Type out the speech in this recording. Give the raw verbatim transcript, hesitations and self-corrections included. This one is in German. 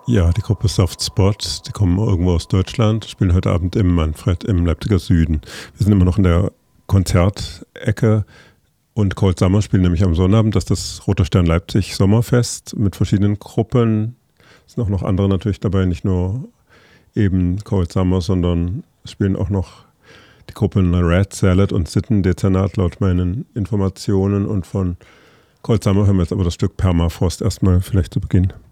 Ja, die Gruppe Soft Spot, die kommen irgendwo aus Deutschland, spielen heute Abend im Manfred im Leipziger Süden. Wir sind immer noch in der Konzertecke und Cold Summer spielen nämlich am Sonnabend. Das ist das Roter Stern Leipzig Sommerfest mit verschiedenen Gruppen. Es sind auch noch andere natürlich dabei, nicht nur eben Cold Summer, sondern spielen auch noch die Gruppen Red Salad und Sitten Dezernat laut meinen Informationen. Und von Cold Summer hören wir jetzt aber das Stück Permafrost erstmal vielleicht zu Beginn.